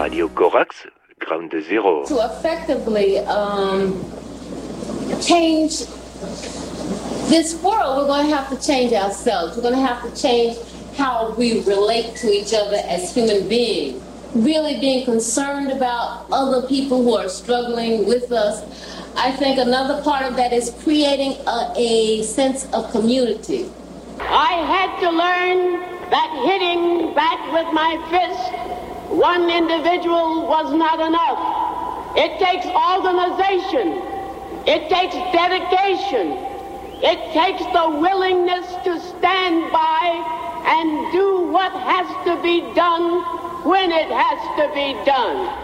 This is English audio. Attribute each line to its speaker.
Speaker 1: Radio Corax, Ground Zero.
Speaker 2: To effectively change this world, we're going to have to change ourselves. We're going to have to change how we relate to each other as human beings. Really being concerned about other people who are struggling with us. I think another part of that is creating a sense of community.
Speaker 3: I had to learn that hitting back with my fist one individual was not enough. It takes organization. It takes dedication. It takes the willingness to stand by and do what has to be done when it has to be done.